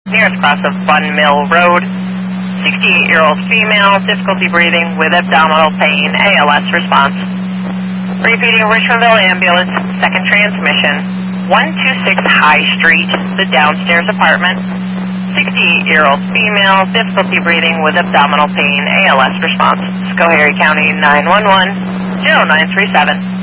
nearest cross of Bun Mill Road. 68-year-old female, difficulty breathing with abdominal pain, ALS response. Repeating, Richmondville ambulance, second transmission, 126 High Street, the downstairs apartment. 68-year-old female, difficulty breathing with abdominal pain, ALS response. Schoharie County 911, 0937.